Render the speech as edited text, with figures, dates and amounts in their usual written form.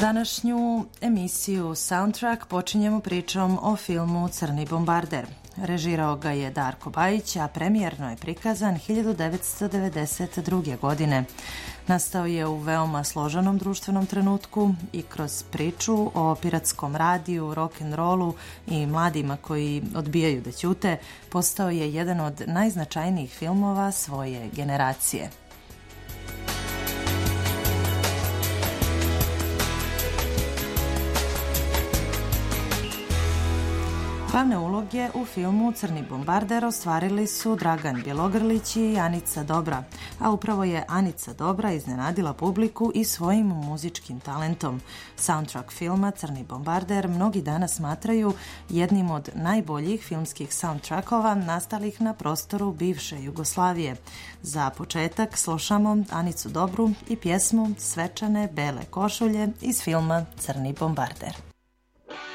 Današnju emisiju Soundtrack počinjemo pričom o filmu Crni bombarder. Režirao ga je Darko Bajić, a premijerno je prikazan 1992. godine. Nastao je u veoma složenom društvenom trenutku i kroz priču o piratskom radiju, rock'n'rollu i mladima koji odbijaju da ćute, postao je jedan od najznačajnijih filmova svoje generacije. Glavne uloge u filmu Crni bombarder ostvarili su Dragan Bjelogrlić i Anica Dobra, a upravo je Anica Dobra iznenadila publiku i svojim muzičkim talentom. Soundtrack filma Crni bombarder mnogi danas smatraju jednim od najboljih filmskih soundtrackova nastalih na prostoru bivše Jugoslavije. Za početak slušamo Anicu Dobru i pjesmu Svečane bele košulje iz filma Crni bombarder.